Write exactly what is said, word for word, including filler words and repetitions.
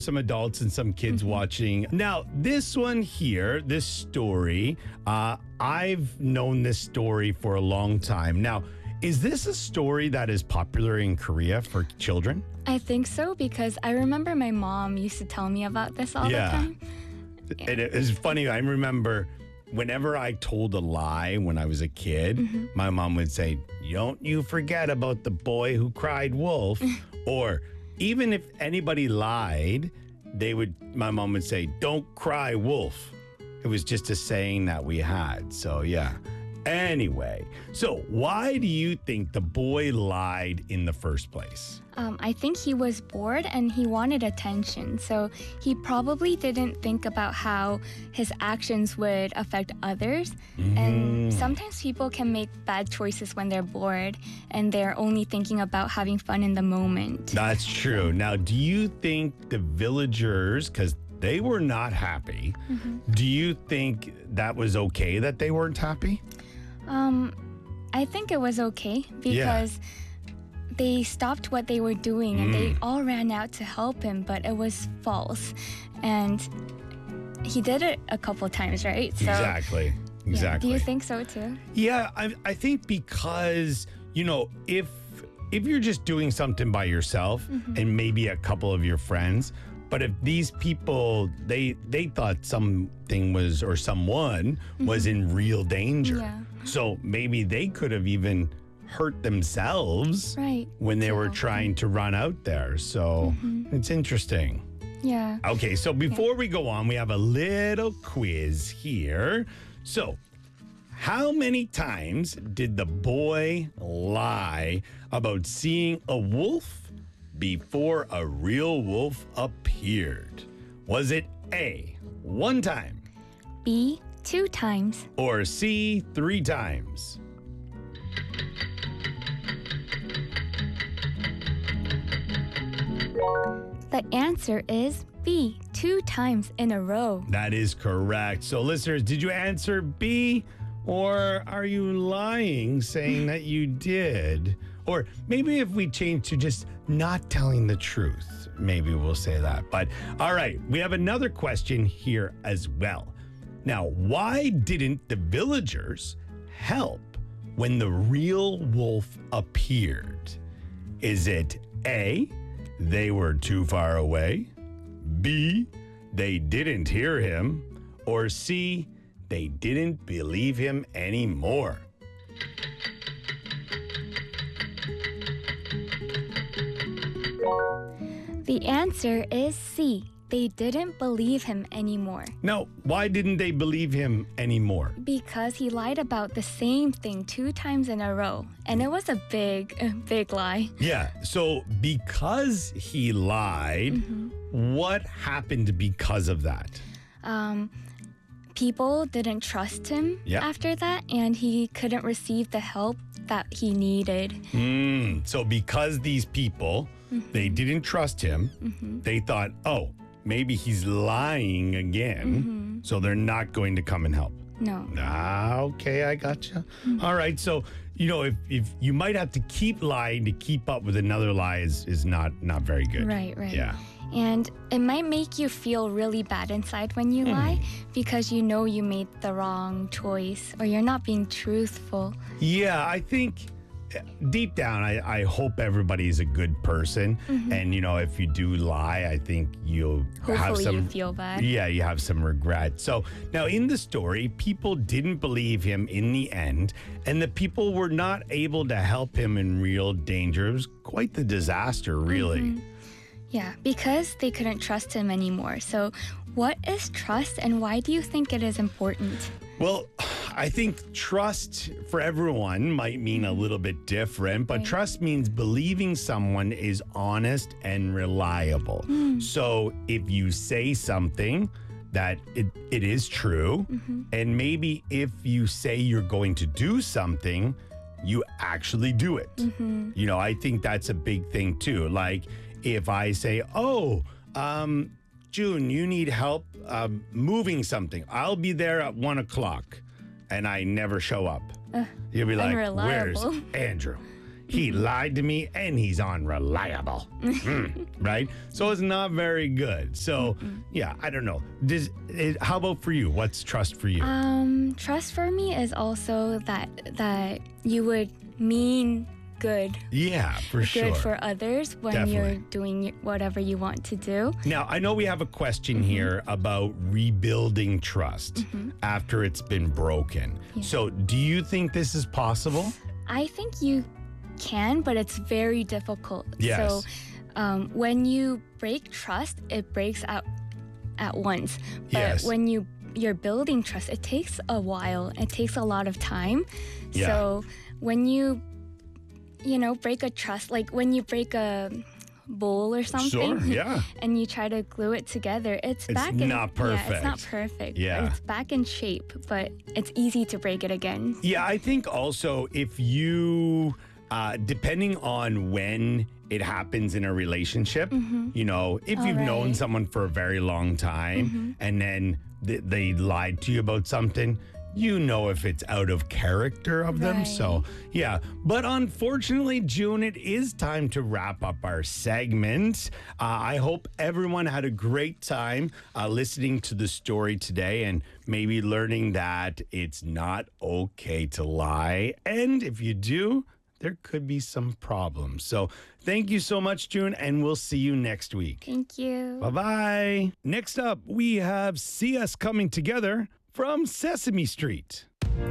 some adults and some kids watching. Now, this one here, this story, uh, I've known this story for a long time. Now, is this a story that is popular in Korea for children? I think so because I remember my mom used to tell me about this all Yeah. the time. And it is funny. I remember whenever I told a lie when I was a kid, my mom would say, "Don't you forget about the boy who cried wolf." Or even if anybody lied, they would, my mom would say, "Don't cry wolf." It was just a saying that we had. So, yeah. Anyway, so why do you think the boy lied in the first place? Um, I think he was bored and he wanted attention. So he probably didn't think about how his actions would affect others. And sometimes people can make bad choices when they're bored and they're only thinking about having fun in the moment. That's true. Now, do you think the villagers, because they were not happy, do you think that was okay that they weren't happy? Um, I think it was okay because they stopped what they were doing and they all ran out to help him, but it was false. And he did it a couple times, right? So, Exactly. yeah. Exactly. Do you think so too? Yeah, I, I think because, you know, if if you're just doing something by yourself and maybe a couple of your friends, but if these people, they they thought something was, or someone was in real danger. Yeah. So maybe they could have even hurt themselves Right. when they To were help trying to run out there. So it's interesting. Yeah. Okay, so before we go on, we have a little quiz here. So, how many times did the boy lie about seeing a wolf before a real wolf appeared? Was it A, one time, B, two times. or C, three times? The answer is B, two times in a row. That is correct. So, listeners, did you answer B, or are you lying saying that you did? Or maybe if we change to just not telling the truth, maybe we'll say that. But all right, we have another question here as well. Now, why didn't the villagers help when the real wolf appeared? Is it A, they were too far away, B, they didn't hear him, or C, they didn't believe him anymore? The answer is C. They didn't believe him anymore Now, why didn't they believe him anymore? because he lied about the same thing two times in a row. And it was a big, big lie. Yeah, so because he lied, what happened because of that? Um, people didn't trust him Yeah. after that, and he couldn't receive the help that he needed. Mm, so because these people, they didn't trust him, they thought, oh, maybe he's lying again, so they're not going to come and help. No. Ah, okay, I gotcha. All right, so you know, if if you might have to keep lying to keep up with another lie is is not not very good. Right, right. Yeah. And it might make you feel really bad inside when you lie because you know you made the wrong choice or you're not being truthful. Yeah, I think uh, deep down, I, I hope everybody is a good person. And, you know, if you do lie, I think you'll have Hopefully some. you feel bad. Yeah, you have some regret. So now in the story, people didn't believe him in the end, and the people were not able to help him in real danger. It was quite the disaster, really. Yeah, because they couldn't trust him anymore. So, what is trust and why do you think it is important? Well, I think trust for everyone might mean a little bit different, but Right. trust means believing someone is honest and reliable. So if you say something that it, it is true, and maybe if you say you're going to do something, you actually do it. You know, I think that's a big thing too. Like if I say, oh, um, June, you need help um, moving something. I'll be there at one o'clock, and I never show up. You'll be like, where's unreliable. Andrew? He lied to me and he's unreliable. Mm, right? So it's not very good. So, yeah, I don't know. Does it, how about for you? What's trust for you? Um, trust for me is also that that you would mean good, yeah, for sure. good for others when Definitely. you're doing whatever you want to do. Now, I know we have a question here about rebuilding trust after it's been broken. Yeah. So, do you think this is possible? I think you can, but it's very difficult. Yes. So um, when you break trust, it breaks out at once. But Yes. when you you're building trust, it takes a while. It takes a lot of time. Yeah. So when you you know break a trust, like when you break a bowl or something, Sure, yeah. and you try to glue it together, it's, It's back in not Yeah, it's not perfect. perfect. Yeah. It's back in shape, but it's easy to break it again. Yeah, I think also if you, uh, depending on when it happens in a relationship, you know, if Oh, you've known right. someone for a very long time and then th- they lied to you about something, you know if it's out of character of them. So, yeah. But unfortunately, June, it is time to wrap up our segment. Uh, I hope everyone had a great time uh, listening to the story today and maybe learning that it's not okay to lie. And if you do, there could be some problems. So, thank you so much, June, and we'll see you next week. Thank you. Bye bye. Next up, we have See Us Coming Together from Sesame Street.